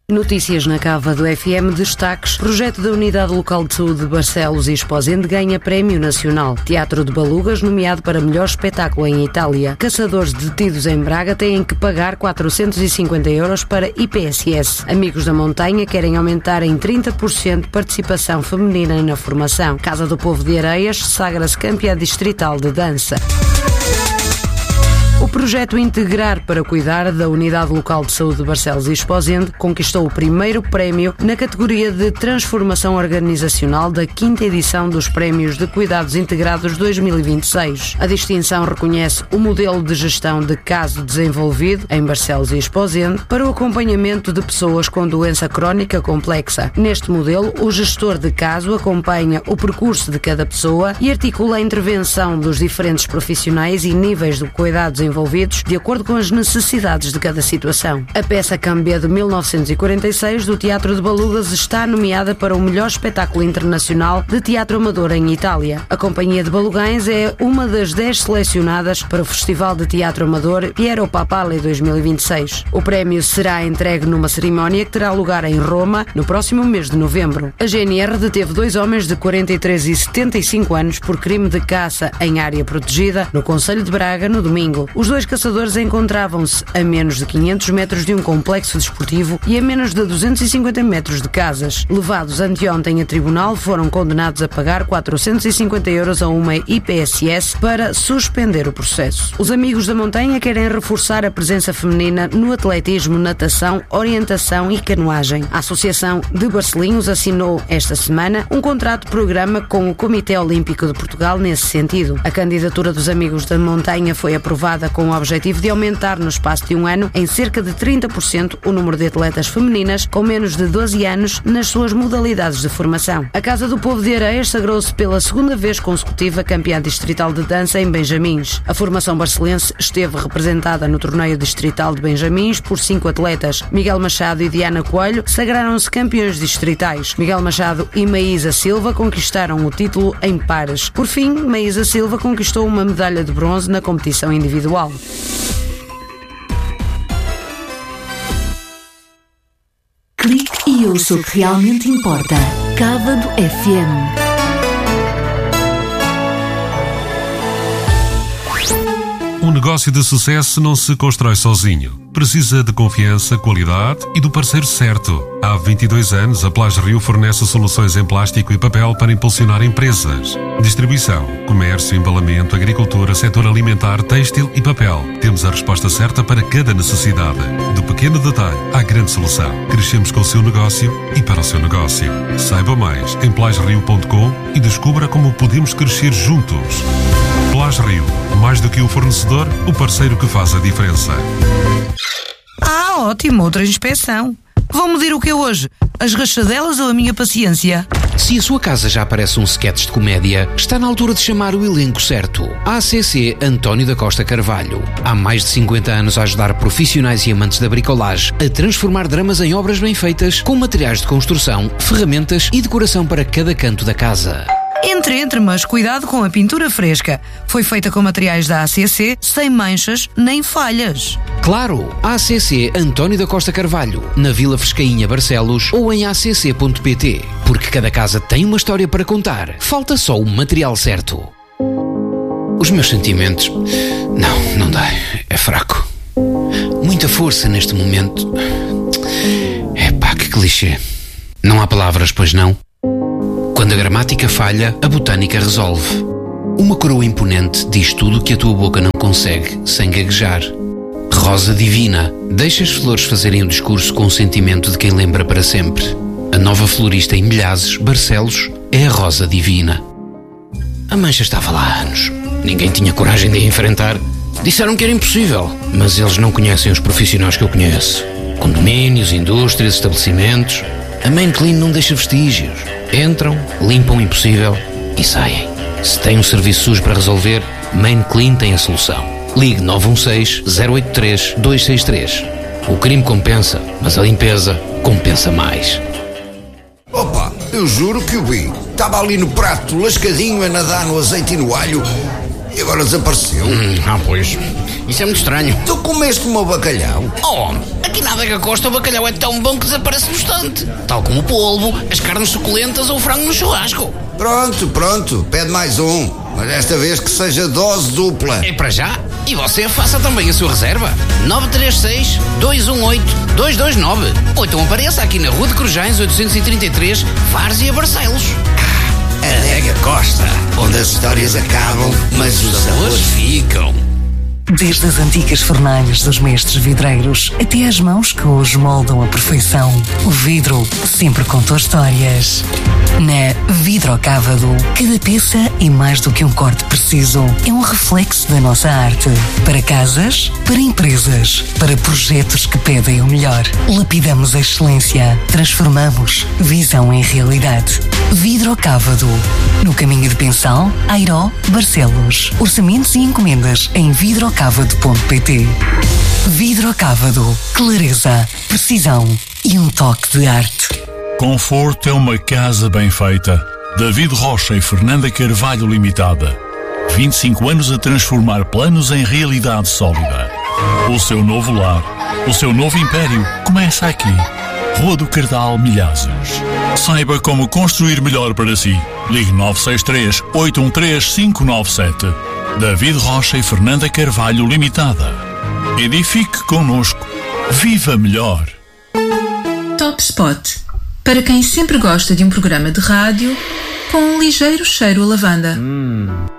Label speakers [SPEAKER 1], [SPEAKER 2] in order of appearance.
[SPEAKER 1] Notícias na Cava do FM, destaques: projeto da Unidade Local de Saúde de Barcelos e Esposende ganha Prémio Nacional. Teatro de Balugas nomeado para melhor espetáculo em Itália. Caçadores detidos em Braga têm que pagar 450 € para IPSS. Amigos da Montanha querem aumentar em 30% participação feminina na formação. Casa do Povo de Areias sagra-se campeã distrital de dança. O projeto Integrar para Cuidar da Unidade Local de Saúde de Barcelos e Esposende conquistou o primeiro prémio na categoria de Transformação Organizacional da 5ª edição dos Prémios de Cuidados Integrados 2026. A distinção reconhece o modelo de gestão de caso desenvolvido em Barcelos e Esposende para o acompanhamento de pessoas com doença crónica complexa. Neste modelo, o gestor de caso acompanha o percurso de cada pessoa e articula a intervenção dos diferentes profissionais e níveis de cuidados envolvidos de acordo com as necessidades de cada situação. A peça Cambé de 1946 do Teatro de Balugas está nomeada para o melhor espetáculo internacional de teatro amador em Itália. A Companhia de Balugães é uma das 10 selecionadas para o Festival de Teatro Amador Piero Papale 2026. O prémio será entregue numa cerimónia que terá lugar em Roma no próximo mês de novembro. A GNR deteve 2 homens de 43 e 75 anos por crime de caça em área protegida no Concelho de Braga no domingo. Os 2 caçadores encontravam-se a menos de 500 metros de um complexo desportivo e a menos de 250 metros de casas. Levados anteontem a tribunal, foram condenados a pagar 450 € a uma IPSS para suspender o processo. Os Amigos da Montanha querem reforçar a presença feminina no atletismo, natação, orientação e canoagem. A Associação de Barcelinhos assinou esta semana um contrato-programa com o Comitê Olímpico de Portugal nesse sentido. A candidatura dos Amigos da Montanha foi aprovada com o objetivo de aumentar no espaço de um ano em cerca de 30% o número de atletas femininas com menos de 12 anos nas suas modalidades de formação. A Casa do Povo de Areias sagrou-se pela 2ª vez consecutiva campeã distrital de dança em Benjamins. A formação barcelense esteve representada no torneio distrital de Benjamins por 5 atletas. Miguel Machado e Diana Coelho sagraram-se campeões distritais. Miguel Machado e Maísa Silva conquistaram o título em pares. Por fim, Maísa Silva conquistou uma medalha de bronze na competição individual.
[SPEAKER 2] Clique e ouça o que realmente importa. Cava do FM.
[SPEAKER 3] Um negócio de sucesso não se constrói sozinho. Precisa de confiança, qualidade e do parceiro certo. Há 22 anos, a Plage Rio fornece soluções em plástico e papel para impulsionar empresas. Distribuição, comércio, embalamento, agricultura, setor alimentar, têxtil e papel. Temos a resposta certa para cada necessidade. Do pequeno detalhe à grande solução. Crescemos com o seu negócio e para o seu negócio. Saiba mais em plagerio.com e descubra como podemos crescer juntos. Plage Rio, mais do que um fornecedor, o parceiro que faz a diferença.
[SPEAKER 4] Ótimo, outra inspeção. Vão medir o que é hoje? As rachadelas ou a minha paciência?
[SPEAKER 5] Se a sua casa já parece um sketch de comédia, está na altura de chamar o elenco certo. ACC António da Costa Carvalho. Há mais de 50 anos a ajudar profissionais e amantes da bricolagem a transformar dramas em obras bem feitas, com materiais de construção, ferramentas e decoração para cada canto da casa.
[SPEAKER 4] Entre, mas cuidado com a pintura fresca. Foi feita com materiais da ACC, sem manchas nem falhas.
[SPEAKER 5] Claro, ACC António da Costa Carvalho, na Vila Frescainha, Barcelos, ou em acc.pt. Porque cada casa tem uma história para contar. Falta só o material certo. Os meus sentimentos... Não dá. É fraco. Muita força neste momento. Epá, que clichê. Não há palavras, pois não? Quando a gramática falha, a botânica resolve. Uma coroa imponente diz tudo o que a tua boca não consegue, sem gaguejar. Rosa divina, deixa as flores fazerem o discurso com o sentimento de quem lembra para sempre. A nova florista em Milhazes, Barcelos, é a Rosa divina. A mancha estava lá há anos. Ninguém tinha coragem de a enfrentar. Disseram que era impossível, mas eles não conhecem os profissionais que eu conheço. Condomínios, indústrias, estabelecimentos... A Main Clean não deixa vestígios. Entram, limpam o impossível e saem. Se tem um serviço sujo para resolver, Main Clean tem a solução. Ligue 916-083-263. O crime compensa, mas a limpeza compensa mais.
[SPEAKER 6] Opa, eu juro que o vi. Estava ali no prato, lascadinho, a nadar no azeite e no alho, e agora desapareceu.
[SPEAKER 5] Pois. Isso é muito estranho.
[SPEAKER 6] Tu comeste o meu bacalhau?
[SPEAKER 5] Oh, aquilo Aqui na Adega Costa o bacalhau é tão bom que desaparece no instante. Tal como o polvo, as carnes suculentas ou o frango no churrasco.
[SPEAKER 6] Pronto, pede mais um. Mas desta vez que seja dose dupla.
[SPEAKER 5] É para já? E você faça também a sua reserva. 936-218-229. Ou então apareça aqui na Rua de Corujães 833, Várzea, Barcelos.
[SPEAKER 6] Adega Costa, onde as histórias acabam, mas os sabores ficam.
[SPEAKER 7] Desde as antigas fornalhas dos mestres vidreiros até às mãos que hoje moldam a perfeição, o vidro sempre contou histórias. Na Vidrocávado, cada peça é mais do que um corte preciso. É um reflexo da nossa arte. Para casas, para empresas, para projetos que pedem o melhor. Lapidamos a excelência. Transformamos visão em realidade. Vidrocávado. No caminho de Pensal, Airó, Barcelos. Orçamentos e encomendas em vidrocávado.pt. Vidrocávado. Clareza, precisão e um toque de arte.
[SPEAKER 8] Conforto é uma casa bem feita. David Rocha e Fernanda Carvalho Limitada. 25 anos a transformar planos em realidade sólida. O seu novo lar, o seu novo império começa aqui. Rua do Cardal, Milhazes. Saiba como construir melhor para si. Ligue 963-813-597. David Rocha e Fernanda Carvalho Limitada. Edifique connosco. Viva melhor.
[SPEAKER 9] Top Spot. Para quem sempre gosta de um programa de rádio com um ligeiro cheiro a lavanda.